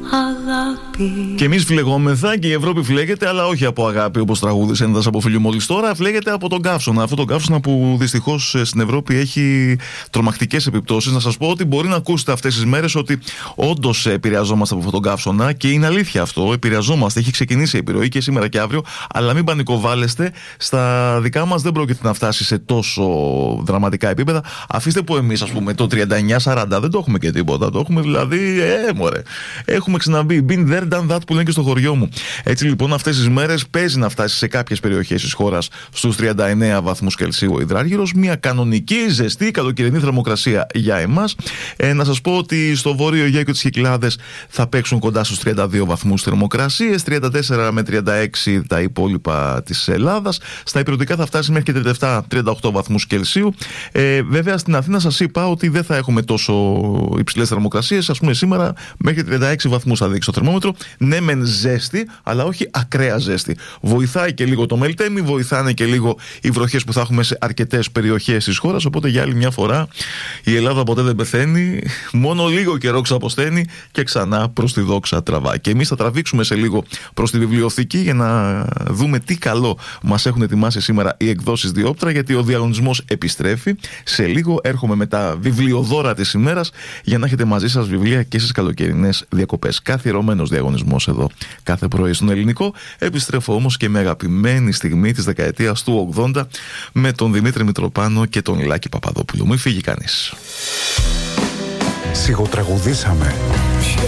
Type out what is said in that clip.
αγάπη. Και εμείς φλεγόμεθα και η Ευρώπη φλέγεται, αλλά όχι από αγάπη όπως τραγούδισε ένας από φίλου μόλις τώρα. Φλέγεται από τον καύσωνα. Αυτό τον καύσωνα που δυστυχώς στην Ευρώπη έχει τρομακτικές επιπτώσεις. Να σας πω ότι μπορεί να ακούσετε αυτές τις μέρες ότι όντως επηρεαζόμαστε από αυτόν τον καύσωνα και είναι αλήθεια αυτό. Επηρεαζόμαστε. Έχει ξεκινήσει η επιρροή και σήμερα και αύριο. Αλλά μην πανικοβάλλεστε. Στα δικά μας δεν πρόκειται να φτάσει σε τόσο δραματικά επίπεδα. Αφήστε που εμείς, ας πούμε, το 39-40 δεν το έχουμε και τίποτα. Το έχουμε δηλαδή, μωρέ. Έχουμε ξαναμπεί. Been there, done that που λένε και στο χωριό μου. Έτσι λοιπόν, αυτές τις μέρες παίζει να φτάσει σε κάποιες περιοχές της χώρας στους 39 βαθμούς Κελσίου ο υδράργυρος. Μια κανονική, ζεστή, καλοκαιρινή θερμοκρασία για εμάς. Να σας πω ότι στο Βόρειο Αιγαίο και τις Κυκλάδες θα παίξουν κοντά στους 32 βαθμούς θερμοκρασίες, 34 με 36 τα υπόλοιπα της Ελλάδας. Στα ηπειρωτικά θα φτάσει μέχρι και 37-38 βαθμούς Κελσίου. Βέβαια στην Αθήνα σας είπα ότι δεν θα έχουμε τόσο υψηλές θερμοκρασίες. Ας πούμε σήμερα μέχρι 36 βαθμούς θα δείξει το θερμόμετρο. Ναι, μεν ζέστη, αλλά όχι ακραία ζέστη. Βοηθάει και λίγο το μελτέμι, βοηθάνε και λίγο οι βροχές που θα έχουμε σε αρκετές περιοχές της χώρας. Οπότε για άλλη μια φορά η Ελλάδα ποτέ δεν πεθαίνει. Μόνο λίγο καιρό ξαποσταίνει και ξανά προς τη δόξα τραβάει. Και εμείς θα τραβήξουμε σε λίγο προς τη βιβλιοθήκη για να δούμε τι καλό μας έχουν ετοιμάσει σήμερα οι εκδόσεις Διόπτρα, γιατί ο διαγωνισμός επιστρέφει. Σε λίγο έρχομαι με τα βιβλιοδώρα της ημέρας για να έχετε μαζί σας βιβλία και στις καλοκαιρινές διακοπές. Καθιερωμένος διαγωνισμός εδώ κάθε πρωί στον Ελληνικό. Επιστρέφω όμως και με αγαπημένη στιγμή της δεκαετίας του 80 με τον Δημήτρη Μητροπάνο και τον Λάκη Παπαδόπουλο. Μην φύγει κανείς. Σιγοτραγουδήσαμε.